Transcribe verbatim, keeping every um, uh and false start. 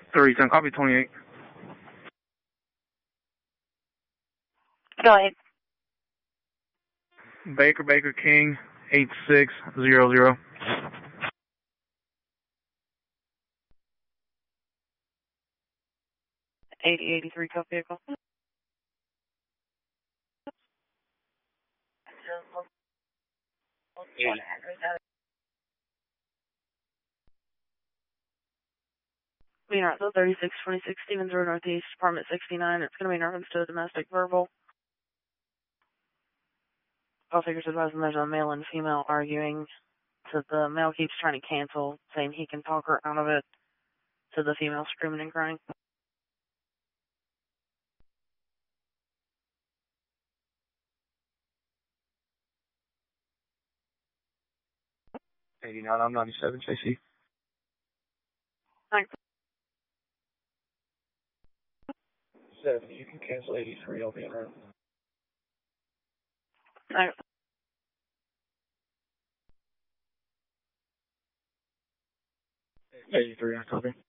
thirty-seven, copy twenty-eight. Go ahead. Baker, Baker, King, eight six zero zero. eighty eighty-three, copy vehicle. Being right, so thirty-six twenty-six, Stevens Road Northeast, Apartment sixty-nine. It's going to be in reference to a domestic verbal. All figures advising there's a male and female arguing. So the male keeps trying to cancel, saying he can talk her out of it. So the female screaming and crying. eighty-nine, I'm ninety-seven, J C. Thanks. seventy, you can cancel eighty-three, I'll be in room. Thanks. eighty-three, I copy.